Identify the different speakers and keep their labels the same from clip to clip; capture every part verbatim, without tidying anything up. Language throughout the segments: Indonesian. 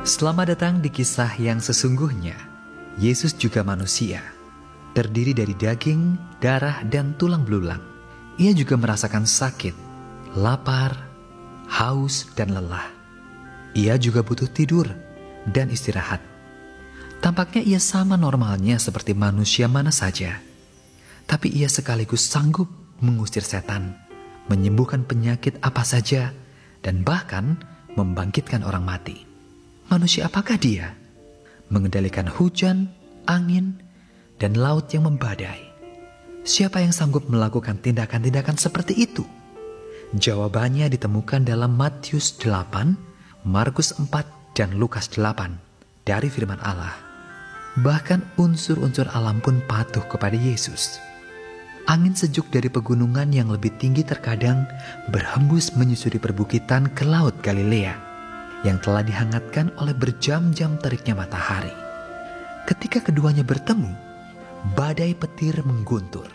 Speaker 1: Selamat datang di kisah yang sesungguhnya. Yesus juga manusia, terdiri dari daging, darah, dan tulang belulang. Ia juga merasakan sakit, lapar, haus, dan lelah. Ia juga butuh tidur dan istirahat. Tampaknya ia sama normalnya seperti manusia mana saja. Tapi ia sekaligus sanggup mengusir setan, menyembuhkan penyakit apa saja, dan bahkan membangkitkan orang mati. Manusia apakah dia? Mengendalikan hujan, angin, dan laut yang membadai. Siapa yang sanggup melakukan tindakan-tindakan seperti itu? Jawabannya ditemukan dalam Matius delapan, Markus empat, dan Lukas delapan dari firman Allah. Bahkan unsur-unsur alam pun patuh kepada Yesus. Angin sejuk dari pegunungan yang lebih tinggi terkadang berhembus menyusuri perbukitan ke laut Galilea yang telah dihangatkan oleh berjam-jam teriknya matahari. Ketika keduanya bertemu, badai petir mengguntur.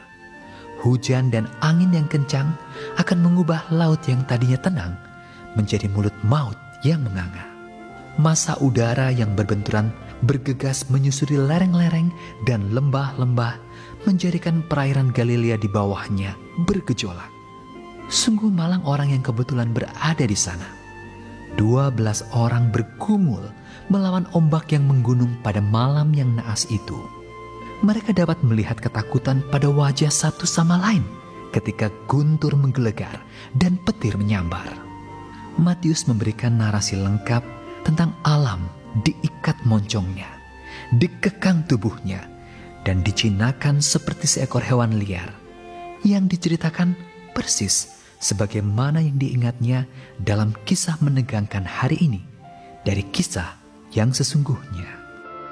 Speaker 1: Hujan dan angin yang kencang akan mengubah laut yang tadinya tenang menjadi mulut maut yang menganga. Massa udara yang berbenturan bergegas menyusuri lereng-lereng dan lembah-lembah, menjadikan perairan Galilea di bawahnya bergejolak. Sungguh malang orang yang kebetulan berada di sana. Dua belas orang bergumul melawan ombak yang menggunung pada malam yang naas itu. Mereka dapat melihat ketakutan pada wajah satu sama lain ketika guntur menggelegar dan petir menyambar. Matius memberikan narasi lengkap tentang alam diikat moncongnya, dikekang tubuhnya, dan dijinakan seperti seekor hewan liar yang diceritakan persis sebagaimana yang diingatnya dalam kisah menegangkan hari ini dari kisah yang sesungguhnya.